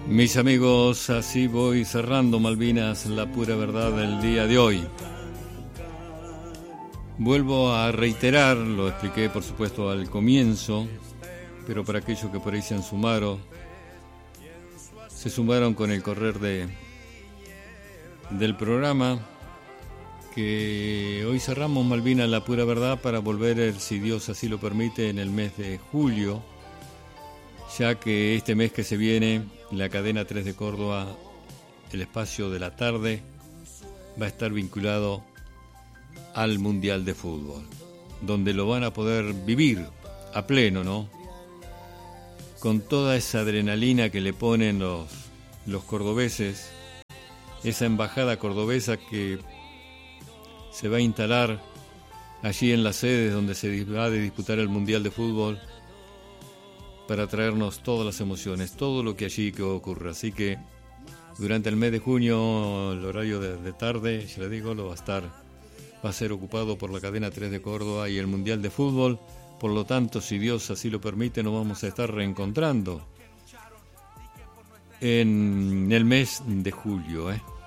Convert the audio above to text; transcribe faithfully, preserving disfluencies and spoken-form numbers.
Mis amigos, así voy cerrando Malvinas, la pura verdad del día de hoy. Vuelvo a reiterar, lo expliqué por supuesto al comienzo, pero para aquellos que por ahí se han sumado, se sumaron con el correr de, del programa, que hoy cerramos Malvinas, la pura verdad, para volver, si Dios así lo permite, en el mes de julio, ya que este mes que se viene, la cadena tres de Córdoba, el espacio de la tarde, va a estar vinculado al Mundial de Fútbol, donde lo van a poder vivir a pleno, ¿no? Con toda esa adrenalina que le ponen los, los cordobeses, esa embajada cordobesa que se va a instalar allí en las sedes donde se va a disputar el Mundial de Fútbol, para traernos todas las emociones, todo lo que allí que ocurra. Así que durante el mes de junio, el horario de, de tarde, ya le digo, lo va a estar, va a ser ocupado por la cadena tres de Córdoba y el Mundial de Fútbol. Por lo tanto, si Dios así lo permite, nos vamos a estar reencontrando en el mes de julio, ¿eh?